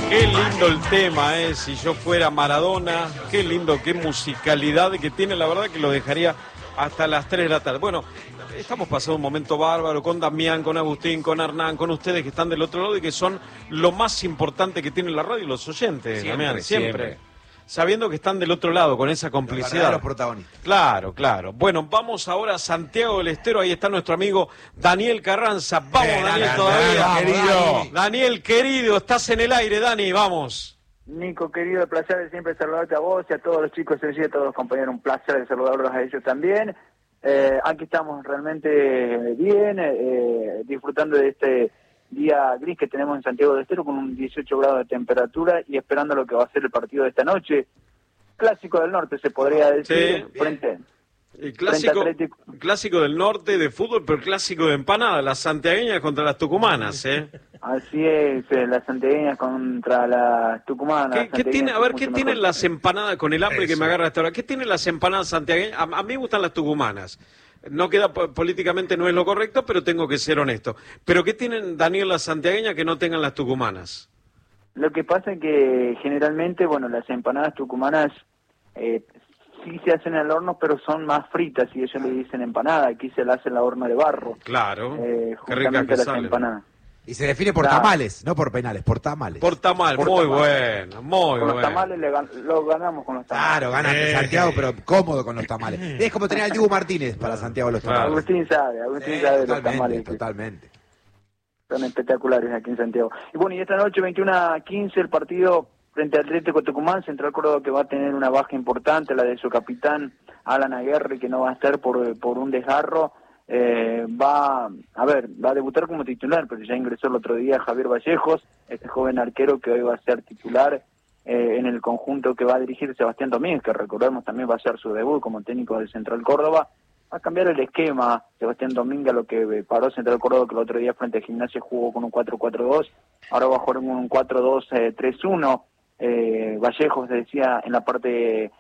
Qué lindo el tema, si yo fuera Maradona, qué lindo, qué musicalidad que tiene, la verdad que lo dejaría hasta las 3 de la tarde. Bueno, estamos pasando un momento bárbaro con Damián, con Agustín, con Hernán, con ustedes que están del otro lado y que son lo más importante que tiene la radio y los oyentes, siempre, Damián, siempre. Sabiendo que están del otro lado, con esa complicidad. Los protagonistas. Claro, claro. Bueno, vamos ahora a Santiago del Estero, ahí está nuestro amigo Daniel Carranza. Vamos, Daniel, todavía. Querido. Daniel, querido, estás en el aire, Dani, vamos. Nico, querido, el placer de siempre saludarte a vos y a todos los chicos de a todos los compañeros, un placer de saludarlos a ellos también. Aquí estamos realmente bien, disfrutando de este día gris que tenemos en Santiago del Estero con un 18 grados de temperatura y esperando lo que va a ser el partido de esta noche. Clásico del norte, se podría decir, Sí, frente el clásico del norte de fútbol, pero clásico de empanada, las santiagueñas contra las tucumanas, Así es, las santiagueñas contra las tucumanas. ¿Qué tiene, a ver, qué tienen mejor. las empanadas, con el hambre que me agarra hasta ahora? ¿Qué tienen las empanadas santiagueñas? A mí me gustan las tucumanas. No queda políticamente, no es lo correcto, pero tengo que ser honesto. ¿Pero qué tienen, Daniel, las santiagueñas que no tengan las tucumanas? Lo que pasa es que generalmente, bueno, las empanadas tucumanas sí se hacen al horno, pero son más fritas y ellos le dicen empanada. Aquí se la hace en la horno de barro. Claro, qué ricas Justamente que las salen. empanadas. Y se define por tamales, no por penales, por tamales. Por tamal, Por muy tamal. bueno, muy Con los bueno. tamales lo ganamos con los tamales. Claro, ganan Santiago, pero cómodo con los tamales. Es como tener al Dibu Martínez para Santiago los tamales. Agustín sabe de los tamales. Totalmente. Son espectaculares aquí en Santiago. Y bueno, y esta noche, 21:15, el partido frente al Atlético Tucumán, Central Córdoba, que va a tener una baja importante, la de su capitán, Alan Aguirre, que no va a estar por un desgarro. Va a debutar como titular, pero ya ingresó el otro día Javier Vallejos, este joven arquero que hoy va a ser titular en el conjunto que va a dirigir Sebastián Domínguez, que recordemos también va a ser su debut como técnico del Central Córdoba. Va a cambiar el esquema Sebastián Domínguez, lo que paró Central Córdoba, que el otro día frente a Gimnasia jugó con un 4-4-2, ahora va a jugar con un 4-2-3-1. Vallejos decía en la parte